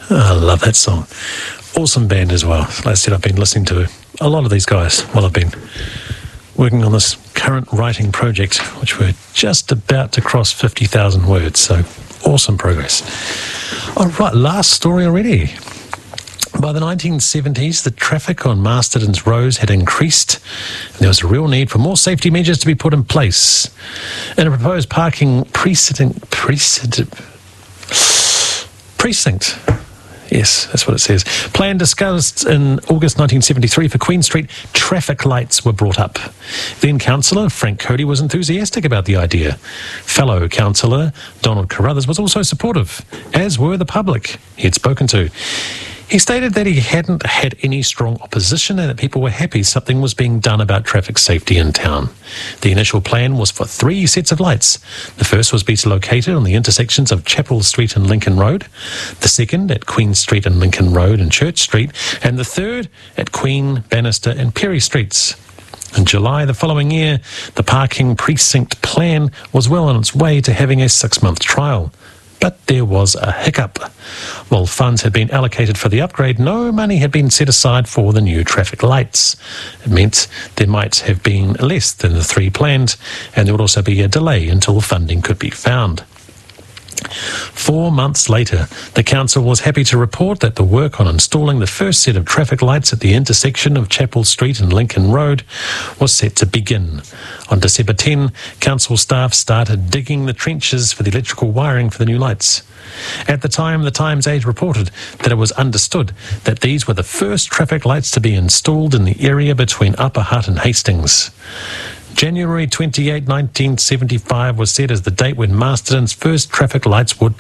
I love that song. Awesome band as well. Like I said, I've been listening to a lot of these guys while I've been working on this current writing project, which we're just about to cross 50,000 words, so awesome progress. All right, last story already. By the 1970s, the traffic on Masterton's roads had increased, and there was a real need for more safety measures to be put in place. In a proposed parking precinct, yes, that's what it says. Plan discussed in August 1973 for Queen Street, traffic lights were brought up. Then Councillor Frank Cody was enthusiastic about the idea. Fellow Councillor Donald Carruthers was also supportive, as were the public he had spoken to. He stated that he hadn't had any strong opposition and that people were happy something was being done about traffic safety in town. The initial plan was for 3 sets of lights. The first was to be located on the intersections of Chapel Street and Lincoln Road, the second at Queen Street and Lincoln Road and Church Street, and the third at Queen, Bannister and Perry Streets. In July the following year, the parking precinct plan was well on its way to having a 6-month trial. But there was a hiccup. While funds had been allocated for the upgrade, no money had been set aside for the new traffic lights. It meant there might have been less than the 3 planned, and there would also be a delay until funding could be found. 4 months later, the council was happy to report that the work on installing the first set of traffic lights at the intersection of Chapel Street and Lincoln Road was set to begin. On December 10, council staff started digging the trenches for the electrical wiring for the new lights. At the time, the Times-Age reported that it was understood that these were the first traffic lights to be installed in the area between Upper Hutt and Hastings. January 28, 1975 was set as the date when Masterton's first traffic lights would